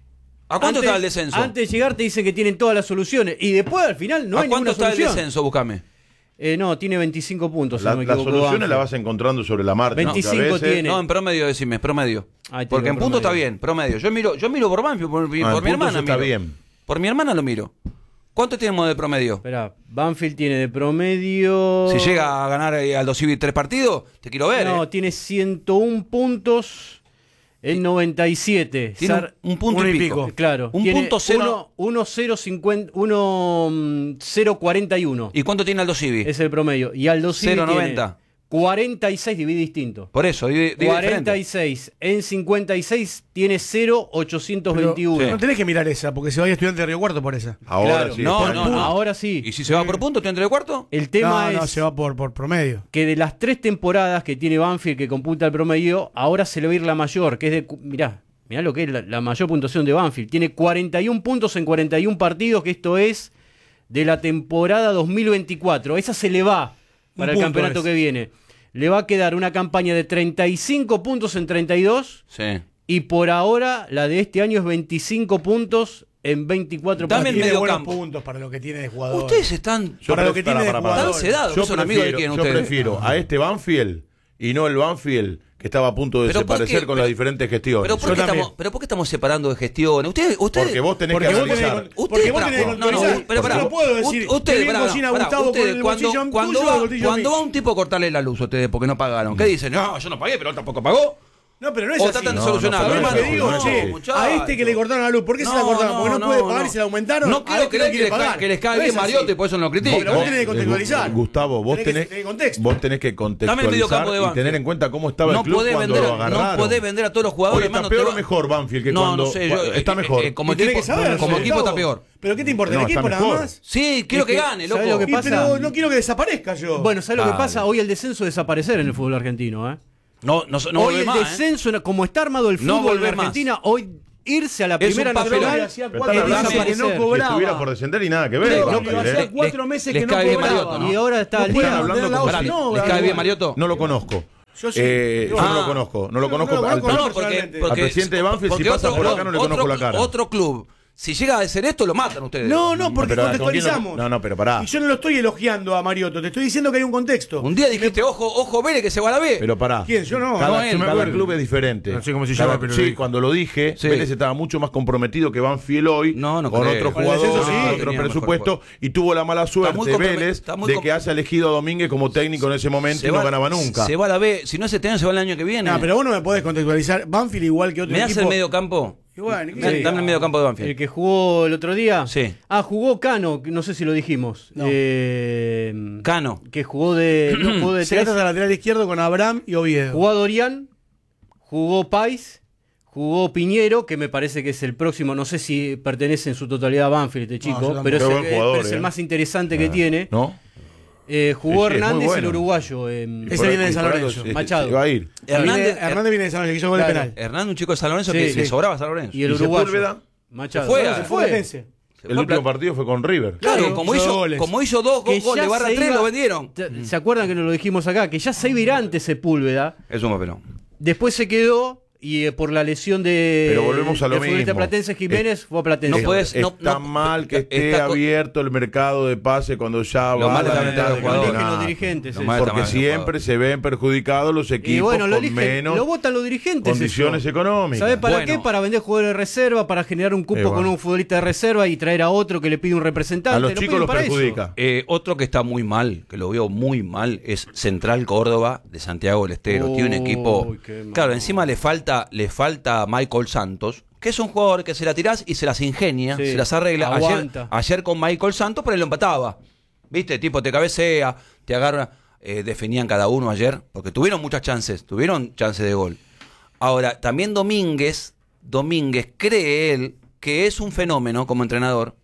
¿A cuánto Antes- está el descenso? Antes de llegar te dicen que tienen todas las soluciones. Y después al final no ¿A hay cuánto ninguna está el solución. descenso? Búscame. Eh, no, tiene veinticinco puntos. si La- no me las equivoco, soluciones Banfield. las vas encontrando sobre la marcha. veinticinco muchas veces. tiene. No, en promedio, decime, promedio. Ahí te Porque digo en punto está promedio. bien, promedio. Yo miro, yo miro por Banfield, por, por Ah, en mi puntos hermana está miro. bien. Por mi hermana lo miro. ¿Cuánto tenemos de promedio? Esperá, Banfield tiene de promedio. Si llega a ganar eh, Aldo Civi tres partidos, te quiero ver. No, eh. tiene ciento uno puntos en noventa y siete. Tiene Sar- un, un punto uno y y pico. pico. Claro. Un tiene punto cero. uno cero cincuenta uno cero cuarenta y uno. ¿Y cuánto tiene Aldo Civi? Es el promedio. Y Aldo Civi cero tiene noventa. cuarenta y seis, divide distinto. Por eso, divide, divide cuarenta y diferente. seis en cincuenta y seis tiene cero ochocientos veintiuno. Pero no tenés que mirar esa, porque se va a ir estudiante de Río Cuarto por esa. Ahora Claro, sí. no, está no, bien. no. Ahora sí. ¿Y si se va por punto, tiene entre cuarto? El tema no, es no, se va por, por promedio. que de las tres temporadas que tiene Banfield que computa el promedio, ahora se le va a ir la mayor, que es de... cu- Mirá, mirá lo que es la, la mayor puntuación de Banfield. Tiene cuarenta y uno puntos en cuarenta y uno partidos, que esto es de la temporada dos mil veinticuatro. Esa se le va para Un el punto campeonato es. que viene. Le va a quedar una campaña de treinta y cinco puntos en treinta y dos Sí. y por ahora la de este año es veinticinco puntos en veinticuatro Dame el partidos. Tiene medio buenos campo. puntos para lo que tiene de jugador. Ustedes están... Yo para lo pre- que tiene de para, jugador. Están sedados, Yo son amigos de prefiero- quién yo ustedes. prefiero a este Banfield y no el Banfield que estaba a punto de Pero ¿por desaparecer qué? con Pero- las diferentes gestiones. Pero ¿por, Yo qué también. estamos, pero ¿por qué estamos separando de gestiones? Ustedes, ustedes, Porque vos tenés Porque que vos tenés analizar. que- porque vos tenés que no, no, controlar. pero Porque pará, no puedo decir, u- ustedes, qué bien pará, cocina pará, Gustavo con ustedes el cuando, bolsillo cuando, tuyo, va, el bolsillo cuando mío. va un tipo a cortarle la luz a ustedes porque no pagaron, ¿qué dicen? No, yo no pagué, pero él tampoco pagó. No, pero no es O así. tratan de No, solucionarlo. no, ¿Sabés lo que no, digo? no es Che, así. muchacho. a este que le cortaron la luz, ¿por qué se la No, cortaron? Porque no, no, puede no, pagar no. y se la aumentaron. No A quiero este creer quiere que les ca- pagar. que les cae No bien es así. Mariotti y por eso no lo critican. Pero vos ¿eh? tenés que contextualizar. Gustavo, vos Tenés que tenés, tener contexto. vos tenés que Dame el medio campo contextualizar de y Banfield. tener en cuenta cómo estaba No el club podés cuando vender, lo no agarraron. podés vender a todos los Hoy jugadores, está hermano. peor te o va- mejor Banfield que No, cuando... no sé, yo, está eh, mejor. eh, como Y tenés equipo, que saberlo, como equipo está Gustavo. peor. ¿Pero qué te importa? No, ¿El equipo está nada mejor. más? Sí, quiero Es que que, gane, ¿sabés loco. lo que Y, pasa? pero no quiero que desaparezca yo. Bueno, ¿sabes lo que Dale. pasa? Hoy el descenso desaparecer en el fútbol argentino, ¿eh? No, no, no hoy volvé el más, ¿eh? descenso, como está armado el No fútbol en volvé más. Argentina, hoy irse a la Es un primera papelón. nacional Hacía Pero cuatro están hablando meses que no desaparecer. Si cobraba. estuviera por descender y nada que ver. Pero, Banfield, hacía ¿eh? cuatro Les- meses les que no cae bien cobraba. Mariotto, ¿no? y ahora está No al pueden día. hablando tener la con- voz, Pará, no, ¿les la- cae bien Mariotto? No lo conozco. Yo sí. Eh, yo Yo- no Ah. lo conozco. No lo No, conozco. no lo al- conozco No, porque, personalmente. porque Al presidente de Banfield, porque si pasa otro por acá, club- no le conozco otro- la cara. Otro club, si llega a hacer esto, lo matan ustedes. No, no, porque pero, ¿con quién lo- contextualizamos. no, no, pero pará. Y yo no lo estoy elogiando a Mariotto, te estoy diciendo que hay un contexto. Un día dijiste, ojo, ojo, Vélez, que se va a la B. Pero pará. ¿Quién? Yo no. Cada, No, él, cada me acuerdo. club es diferente. No sé cómo se Cada- llama, pero lo sí, dijo. cuando lo dije, Sí. Vélez estaba mucho más comprometido que Banfield hoy, No, no con creo. otros Con el descenso, jugadores, sí. con otro Tenía presupuesto, mejor y tuvo la mala suerte muy compromet- Vélez está muy de com- que haya elegido a Domínguez como técnico en ese momento Se y no va- ganaba nunca. Se va a la B. Si no es este año, se va el año que viene. No, pero vos no me podés contextualizar. Banfield igual que otro ¿Me das equipo. el medio campo? Y bueno, ¿qué Dame querés? dame el medio campo de Banfield. El que jugó el otro día. Sí. Ah, jugó Cano, que no sé si lo dijimos. No. Eh, Cano. Que jugó de. no, jugó de Se tres. gasta a lateral izquierdo con Abraham y Oviedo. Jugó a Dorian, jugó Pais, jugó Piñero, que me parece que es el próximo. No sé si pertenece en su totalidad a Banfield este No, chico, yo pero es, tampoco. el, Qué buen jugador, pero es el eh. más interesante que Ah, tiene. ¿No? Eh, jugó Sí, sí, es muy Hernández, bueno. el uruguayo. eh, Ese viene de San Por algo Lorenzo. se- Machado. se va a ir. Hernández, Hernández, Hernández viene de San Lorenzo, que hizo gol de Claro. penal. Hernández, un chico de San Lorenzo Sí, que sí. le sobraba a San Lorenzo. y el ¿Y uruguayo. Sepúlveda? Machado. Se fue, No, se se Fue fue. Platense. El último partido fue con River. Claro, Claro, como, hizo hizo, goles. como hizo dos Que goles ya barra se tres, iba- lo vendieron. ¿Se acuerdan que nos lo dijimos acá? Que ya se iba a ir antes Sepúlveda. Es un papelón. Después se quedó y eh, por la lesión de. Pero volvemos a lo del futbolista mismo. Platense Jiménez Es- fue a Platense. No puedes- no- Está no- mal que esté está co- abierto el mercado de pase cuando ya Lo va mal a la está mitad vendiendo del jugadores. Eligen los campeonato. dirigentes. Lo eso. mal está Porque vendiendo siempre se ven perjudicados los Y equipos bueno, lo con eligen, menos lo votan los dirigentes. condiciones eso. económicas. ¿Sabes para Bueno. qué? Para vender jugadores de reserva, para generar un cupo Eh, con bueno. un futbolista de reserva y traer a otro que le pide un representante. A los Lo chicos piden los para eso. perjudica. Eh, otro que está muy mal, que lo veo muy mal, es Central Córdoba de Santiago del Estero. Tiene un equipo. Uy, qué mal. Claro, encima le falta, le falta Michael Santos, que es un jugador que se la tirás y se las ingenia, Sí, se las arregla. Ayer, aguanta. ayer con Michael Santos, pero él lo empataba. ¿Viste? Tipo, te cabecea, te agarra. Eh, definían cada uno ayer, porque tuvieron muchas chances, tuvieron chances de gol. Ahora, también Domínguez, Domínguez cree él que es un fenómeno como entrenador.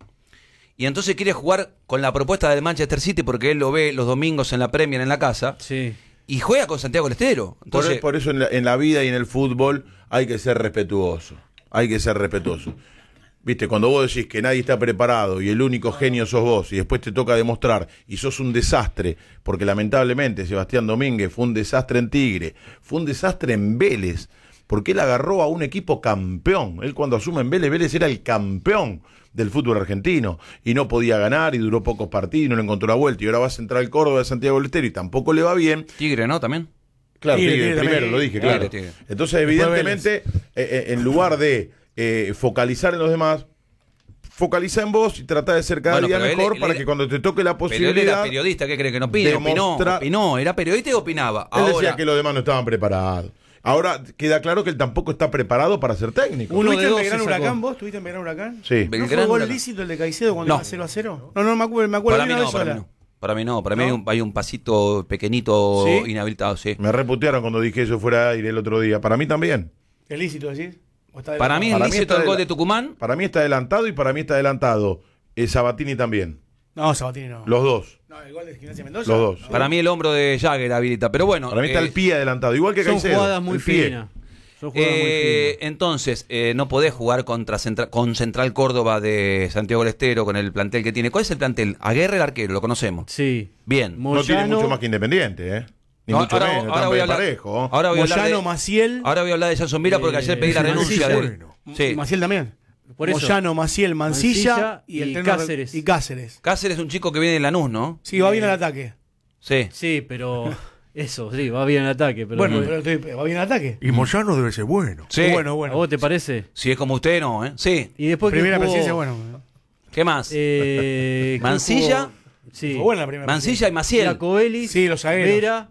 Y entonces quiere jugar con la propuesta del Manchester City porque él lo ve los domingos en la Premier en la casa Sí. y juega con Santiago del Estero. Por, Entonces, por eso en la, en la vida y en el fútbol hay que ser respetuoso. Hay que ser respetuoso. Viste, cuando vos decís que nadie está preparado y el único genio sos vos y después te toca demostrar y sos un desastre, porque lamentablemente Sebastián Domínguez fue un desastre en Tigre, fue un desastre en Vélez, porque él agarró a un equipo campeón. Él cuando asume en Vélez, Vélez era el campeón del fútbol argentino y no podía ganar y duró pocos partidos y no le encontró la vuelta y ahora va a Central Córdoba de Santiago del Estero y tampoco le va bien. Tigre, ¿no? También. Claro, Tigre, Tigre, Tigre primero también. lo dije, Tigre, claro. Tigre. Entonces, Después evidentemente, eh, eh, en lugar de eh, focalizar en los demás, focaliza en vos y trata de ser cada Bueno, día pero él- mejor él- para él- que cuando te toque la Pero él era posibilidad. periodista, ¿qué cree que no opina? Opinó, demostrar- opinó, era periodista y opinaba. Él Ahora, decía que los demás no estaban preparados. Ahora queda claro que él tampoco está preparado para ser técnico. Uno ¿Tuviste de en dos Belgrano se sacó. Huracán vos? ¿Tuviste en Belgrano Huracán? Sí. ¿No fue Belgrano gol Huracán. lícito el de Caicedo cuando No. iba cero a cero? No, no me acuerdo, me acuerdo para de mí una no, vez para mí sola. no. Para mí no, para mí ¿No? hay un, hay un pasito pequeñito ¿Sí? inhabilitado, sí. Me reputearon cuando dije eso fuera de aire el otro día. Para mí también. ¿Es lícito decís? ¿O está Para mí es Para mí lícito está el gol de de la- Tucumán. Para mí está adelantado y para mí está adelantado eh, Sabatini también. No, Sabatini no. Los dos. No, el gol de Gimnasia Mendoza. Los dos. No. Para mí el hombro de Jagger habilita, pero bueno. Para mí está eh, el pie adelantado. Igual que Son Caicedo. jugadas muy el pie. finas. Son jugadas muy Eh, finas. entonces, eh, no podés jugar contra Central, con Central Córdoba de Santiago del Estero, con el plantel que tiene. ¿Cuál es el plantel? Aguerre el arquero, lo conocemos. Sí. Bien. No tiene Moyano, mucho más que Independiente, ¿eh? Ni No, mucho ahora, menos. ahora Están voy a hablar, parejo. ahora voy a hablar Moyano, de, Maciel. ahora voy a hablar de Sanson Mira porque Eh, ayer pedí la renuncia de él. Bueno. Sí. Maciel también. Por eso. Moyano, Maciel, Mancilla, Mancilla y, el y tren- Cáceres. Y Cáceres. Cáceres es un chico que viene de Lanús, ¿no? Sí, va bien al ataque. Sí. Sí, pero. Eso, sí, va bien el ataque. Pero Bueno, no- pero estoy- va bien al ataque. Y Moyano debe ser bueno. Sí. Bueno, ¿A bueno. vos te parece? Si es como usted, no, ¿eh? Sí. Y después que Primera jugó, presidencia, bueno. ¿Qué más? eh, ¿quién Mancilla. jugó? Sí. Fue buena la primera Mancilla y Maciel. Jacobelis, Sí, los zagueros. Vera,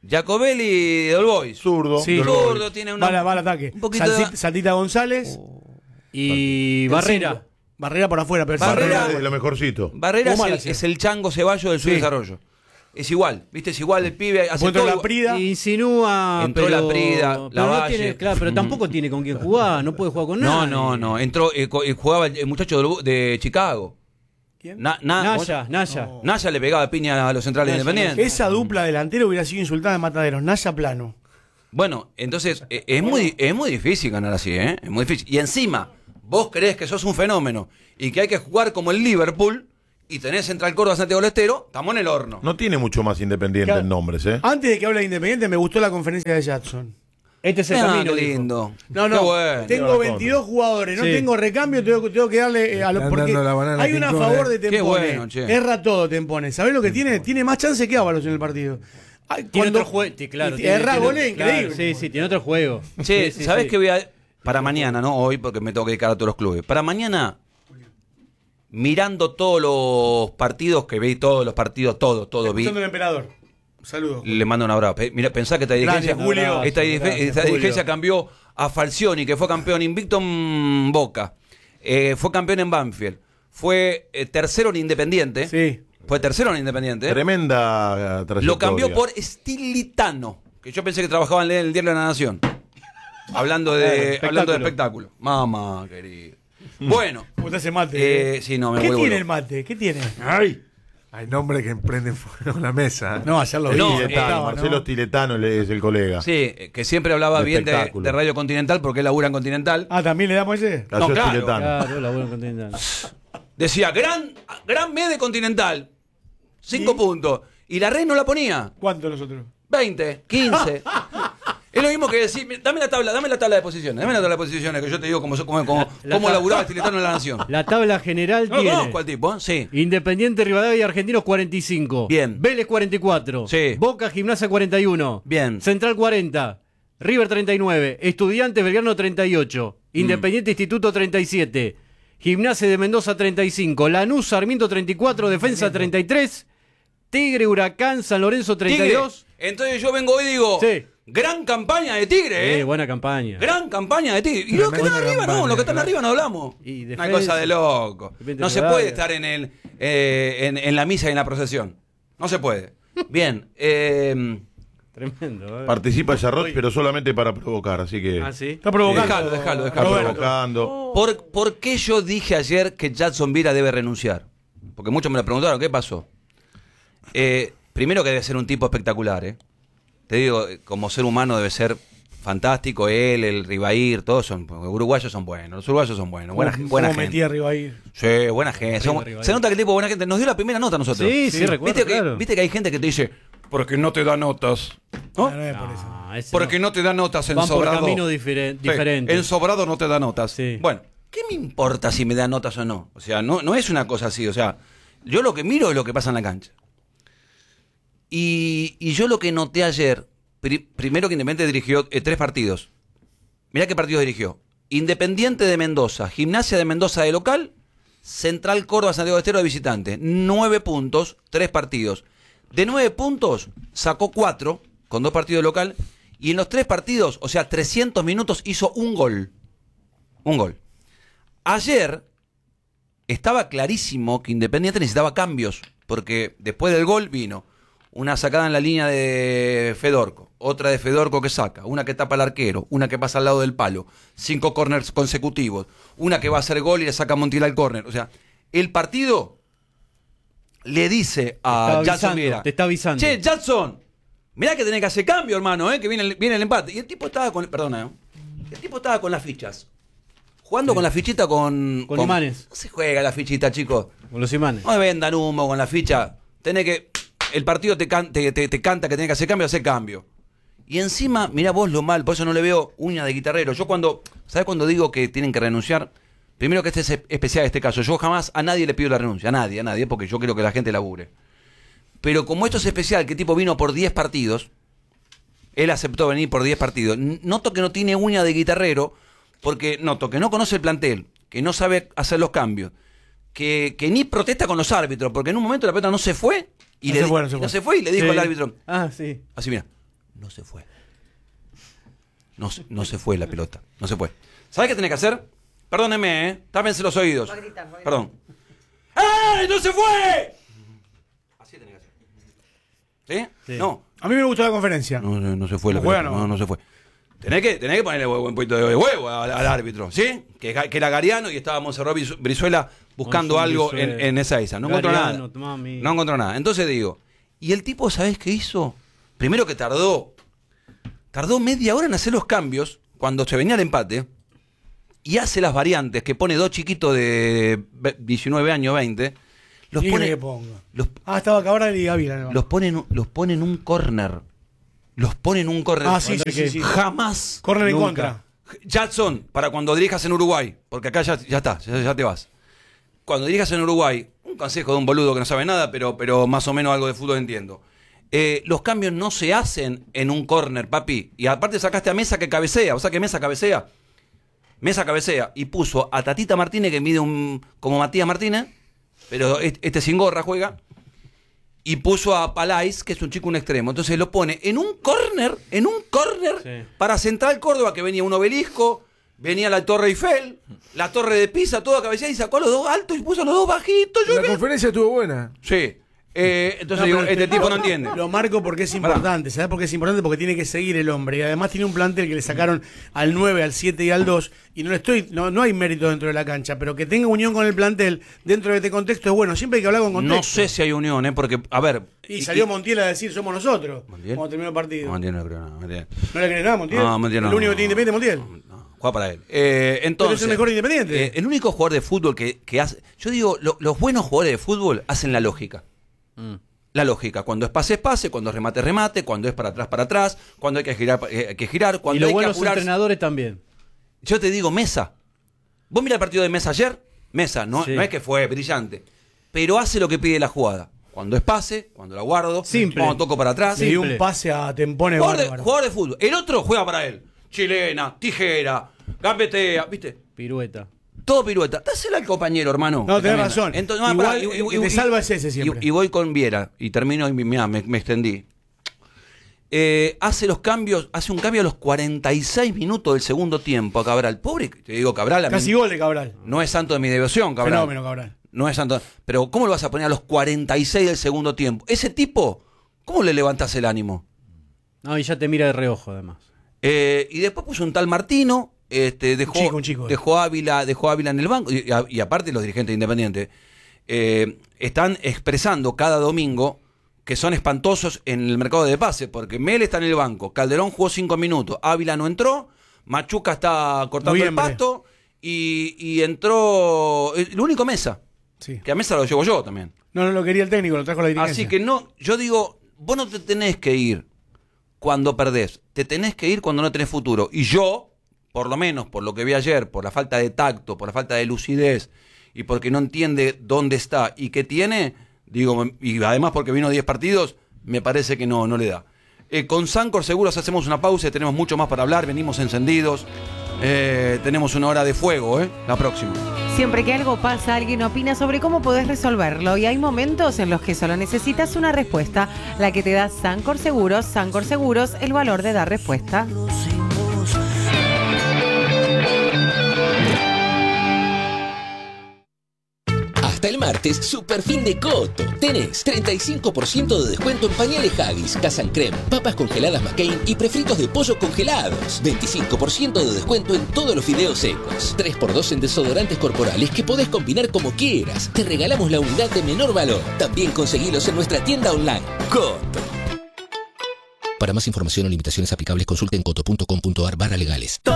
Giacobelli de All Boys. Zurdo. Sí. Zurdo, tiene una... Va, al- va al ataque. un poquito Salsita, de- Saltita González. Y el Barrera. cinco. Barrera por afuera, pero Barrera- Barrera de lo mejorcito. Barrera es Muy el, mal hacía. es el chango ceballo del Sí. subdesarrollo. Es igual, ¿viste? Es igual, el pibe hace Encuentro todo. la Prida. Insinúa. Entró pero, la Prida, pero la no Valle. tiene, claro, pero tampoco tiene con quién jugar. No puede jugar con No, nadie. no, no. Entró, eh, co- eh, jugaba el, el muchacho de, de Chicago. ¿Quién? Na- na- Naya, Naya. Naya le pegaba piña a los centrales Naya, independientes. Esa dupla delantera hubiera sido insultada en Mataderos. Naya Plano. Bueno, entonces eh, es muy es muy difícil ganar así, ¿eh? Es muy difícil. Y encima, vos creés que sos un fenómeno y que hay que jugar como el Liverpool y tenés Central Córdoba, Santiago del Estero, estamos en el horno. No tiene mucho más independiente Claro. en nombres, ¿eh? Antes de que hable de Independiente, me gustó la conferencia de Jackson. Este es el Ah, camino. qué dijo. lindo. No, no, Qué bueno. tengo veintidós jugadores, no Sí. tengo recambio, tengo, tengo que darle eh, a los. Están Porque dando la banana hay una a Quincone. favor de Qué Tempone. bueno, che. Erra todo Tempone. ¿Sabés lo que tiene? Tiene más chance que Ábalos en el partido. Ay, Tiene cuando- otro juego. Claro, y tiene- erra tiene- goles, claro, increíble. Sí, sí, tiene otro juego. Che, Sí, sí, ¿sabés sí. qué voy a...? Para mañana, no hoy, porque me tengo que dedicar a todos los clubes. Para mañana, mirando todos los partidos, que veis todos los partidos, todos, todos vi. Escuchando al emperador. Saludos. Le mando un abrazo. Pe- Mira, pensá que esta dirigencia, Gracias, Julio. esta, dirigen- Gracias, esta Julio. dirigencia cambió a Falcioni, que fue campeón invicto en Boca. Eh, fue campeón en Banfield. Fue eh, tercero en Independiente. Sí. Fue tercero en Independiente. Tremenda eh, trayectoria. Lo cambió por Stilitano, que yo pensé que trabajaba en el Diario de la Nación. Hablando de, Claro, hablando de espectáculo. espectáculo. Mamá, querido. Bueno. ¿Cómo te hace mate? Eh, eh? sí, no, me ¿Qué vuelvo tiene loco. el mate? ¿Qué tiene? ¡Ay! Hay nombres que emprenden fuego en la mesa. ¿eh? No, ayer lo vi. No, estaba, Tiletano, ¿no? Marcelo Tiletano le- es el colega. Sí, eh, que siempre hablaba De bien de, espectáculo. de Radio Continental porque él labura en Continental. Ah, ¿también le damos ese? Cayó no, claro. Tiletano. Claro, la buena continental. Decía, gran, gran B de Continental. Cinco ¿Y? puntos. Y la red no la ponía. ¿Cuánto nosotros? veinte, quince. Es lo mismo que decir, mira, dame la tabla, dame la tabla de posiciones, dame la tabla de posiciones que yo te digo cómo, cómo, cómo, La cómo tab- laburaba el Tiletano en la Nación. La tabla general No lo tiene conozco al tipo, ¿eh? Sí. Independiente Rivadavia y Argentinos cuarenta y cinco. Bien. Vélez cuarenta y cuatro. Sí. Boca Gimnasia cuarenta y uno. Bien. Central cuarenta. River treinta y nueve. Estudiantes Belgrano treinta y ocho. Mm. Independiente Instituto treinta y siete. Gimnasia de Mendoza treinta y cinco. Lanús Sarmiento treinta y cuatro. Defensa treinta y tres. Tigre Huracán San Lorenzo treinta y dos. Tigre. Entonces yo vengo hoy y digo, Sí. gran campaña de Tigre, ¿eh? Eh, buena campaña. Gran campaña de Tigre. Y los que están Tremenda arriba no, campaña, los que están claro. arriba no hablamos. Y Una defensa. cosa de loco. Depende No de se la puede edad. estar en, el, eh, en, en la misa y en la procesión. No se puede. Bien. Eh, Tremendo. eh. Participa Yarrot, pero solamente para provocar, así que. Ah, sí. Está provocando. Dejalo, dejalo, Está dejalo. Roberto. provocando. ¿Por, ¿Por qué yo dije ayer que Jackson Vira debe renunciar? Porque muchos me lo preguntaron, ¿qué pasó? Eh, primero que debe ser un tipo espectacular, ¿eh? Te digo, eh, como ser humano debe ser fantástico, él, el Ribair, todos son, los uruguayos son buenos, los uruguayos son buenos, buena, ¿Cómo buena metí gente. arriba ahí? Sí, buena gente. Arriba, Son- arriba, se ahí. nota que el tipo es buena gente. Nos dio la primera nota a nosotros. Sí, sí, recuerdo, ¿Viste, que, claro. viste que hay gente que te dice, porque no te da notas. ¿No? Ah, no es por eso. Ah, ese Porque no. no te da notas en Van por sobrado. caminos diferen- Sí, diferentes. En sobrado no te da notas. Sí. Bueno, ¿qué me importa si me da notas o no? O sea, no, no es una cosa así. O sea, yo lo que miro es lo que pasa en la cancha. Y, y yo lo que noté ayer, pri- primero que Independiente dirigió eh, tres partidos. Mirá qué partidos dirigió. Independiente de Mendoza, Gimnasia de Mendoza de local, Central Córdoba Santiago del Estero de visitante. Nueve puntos, tres partidos. De nueve puntos, sacó cuatro, con dos partidos de local. Y en los tres partidos, o sea, trescientos minutos, hizo un gol. Un gol. Ayer estaba clarísimo que Independiente necesitaba cambios, porque después del gol vino una sacada en la línea de Fedorco, otra de Fedorco que saca, una que tapa al arquero, una que pasa al lado del palo, cinco corners consecutivos, una que va a hacer gol y le saca a Montiel al córner. O sea, el partido le dice a Te está Jackson avisando, Viera, te está avisando. che, Jackson, mirá que tenés que hacer cambio, hermano, ¿eh? que viene el, viene el empate. Y el tipo estaba con, perdona, ¿eh? el tipo estaba con las fichas. Jugando con la fichita con... Con imanes. No se juega la fichita, chicos. Con los imanes. No me vendan humo con la ficha. Tenés que... El partido te, can- te, te- te canta que tenés que hacer cambio, hacer cambio. Y encima, mirá vos lo mal, por eso no le veo uña de guitarrero. Yo cuando... ¿Sabés cuando digo que tienen que renunciar? Primero que este es especial este caso. Yo jamás a nadie le pido la renuncia. A nadie, a nadie, porque yo quiero que la gente labure. Pero como esto es especial, que tipo vino por diez partidos... Él aceptó venir por diez partidos. N- Noto que no tiene uña de guitarrero, porque noto que no conoce el plantel, que no sabe hacer los cambios, que, que ni protesta con los árbitros, porque en un momento la pelota no se fue y No le se di- fue, no se y fue. se fue y le dijo Sí. al árbitro, Ah, sí. así mira, no se fue. No, se- no se fue la pelota, no se fue. ¿Sabes qué tenés que hacer? Perdóneme, ¿eh? Tápense los oídos. Va a gritar, va a gritar. Perdón. ¡Ey, no se fue! Así tenés que hacer. ¿Sí? Sí. No. A mí me gustó la conferencia. No, no, no se fue la ¿No juega, pelota. no? No, no se fue. Tenés que, tenés que ponerle un poquito de huevo al, al árbitro, ¿sí? Que, que era Gariano y estaba Monserrat Brizu- Brizuela buscando Monserrat algo en, Brizuela. en esa isa. No encontró Gariano, nada. mami. No encontró nada. Entonces digo, y el tipo, ¿sabés qué hizo? Primero que tardó, tardó media hora en hacer los cambios cuando se venía el empate y hace las variantes que pone dos chiquitos de ve- diecinueve años, veinte. Los ¿Quién pone, quiere que ponga? los, Ah, estaba Cabral y Gaviria. ¿no? los pone en, los pone en un córner. Los pone en un córner. Ah, sí, sí, sí, sí. Jamás. Corner en nunca. contra. Jackson, para cuando dirijas en Uruguay, porque acá ya, ya está, ya, ya te vas. Cuando dirijas en Uruguay, un consejo de un boludo que no sabe nada, pero, pero más o menos algo de fútbol entiendo. Eh, los cambios no se hacen en un córner, papi. Y aparte sacaste a Mesa que cabecea. O sea que Mesa cabecea. Mesa cabecea. Y puso a Tatita Martínez, que mide un como Matías Martínez, pero este, este sin gorra juega. Y puso a Palais, que es un chico un extremo. Entonces lo pone en un córner, en un córner, Sí. para Central Córdoba, que venía un obelisco, venía la Torre Eiffel, la Torre de Pisa, toda cabeceada, y sacó a los dos altos y puso a los dos bajitos. Yo La vi- conferencia estuvo buena. Sí. Eh, entonces No, digo, pero este el- tipo no entiende. Lo marco porque es importante. ¿Sabes por qué es importante? Porque tiene que seguir el hombre. Y además tiene un plantel que le sacaron al nueve, al siete y al dos. Y no le estoy, no, no hay mérito dentro de la cancha. Pero que tenga unión con el plantel dentro de este contexto es bueno. Siempre hay que hablar con contexto. No sé si hay unión, ¿eh? Porque, a ver. Y salió Montiel a decir somos nosotros. ¿Montiel? Cuando terminó el partido. Montiel no creo, no. Montiel. ¿No le crees nada a Montiel? No, Montiel no. El único que tiene independiente es Montiel. No, juega para él. Eh, entonces, es el mejor Independiente. eh, el único jugador de fútbol que, que hace. Yo digo, lo- los buenos jugadores de fútbol hacen la lógica. Mm. La lógica. Cuando es pase, es pase. Cuando es remate, remate. Cuando es para atrás, para atrás. Cuando hay que girar, eh, hay que girar. Y Cuando los hay que buenos apurarse. entrenadores también. Yo te digo, Mesa. ¿Vos mirá el partido de Mesa ayer? Mesa, no, Sí. no es que fue brillante. Pero hace lo que pide la jugada. Cuando es pase, cuando la guardo. Simple. Cuando toco para atrás. Le dio simple. un pase a Tempones Jugador de, bárbaro. jugador de fútbol. El otro juega para él. Chilena, tijera, gambetea, ¿viste? Pirueta. Todo pirueta. Dásela al compañero, hermano. No, tenés También. razón. Entonces, no, Igual, pará, el que te salva es ese siempre. Y, y voy con Viera. Y termino, y mirá, me, me extendí. Eh, hace los cambios, hace un cambio a los cuarenta y seis minutos del segundo tiempo a Cabral. Pobre, te digo, Cabral. A mí Casi gol de Cabral. no es santo de mi devoción, Cabral. Fenómeno, Cabral. No es santo. Pero, ¿cómo lo vas a poner a los cuarenta y seis del segundo tiempo? Ese tipo, ¿cómo le levantas el ánimo? No, y ya te mira de reojo, además. Eh, y después puso un tal Martino, este, dejó, chico, un chico. dejó Ávila, dejó Ávila en el banco, y, y aparte los dirigentes independientes eh, están expresando cada domingo que son espantosos en el mercado de pase, porque Mel está en el banco, Calderón jugó cinco minutos, Ávila no entró, Machuca está cortando Noviembre. el pasto, y, y entró el único Mesa, Sí. que a Mesa lo llevo yo también. No, no lo quería el técnico, lo trajo la dirigencia. Así que no, yo digo, vos no te tenés que ir cuando perdés, te tenés que ir cuando no tenés futuro. Y yo, por lo menos, por lo que vi ayer, por la falta de tacto, por la falta de lucidez, y porque no entiende dónde está y qué tiene, digo, y además porque vino diez partidos, me parece que no, no le da. Eh, con Sancor Seguros hacemos una pausa y tenemos mucho más para hablar, venimos encendidos, eh, tenemos una hora de fuego, ¿eh? La próxima. Siempre que algo pasa, alguien opina sobre cómo podés resolverlo y hay momentos en los que solo necesitas una respuesta, la que te da Sancor Seguros. Sancor Seguros, el valor de dar respuesta. Hasta el martes, super fin de Coto. Tenés treinta y cinco por ciento de descuento en pañales Haggis, Casan Creme, papas congeladas McCain y prefritos de pollo congelados. veinticinco por ciento de descuento en todos los fideos secos. tres por dos en desodorantes corporales que podés combinar como quieras. Te regalamos la unidad de menor valor. También conseguilos en nuestra tienda online. Coto. Para más información o limitaciones aplicables, consulten coto punto com punto ar barra legales.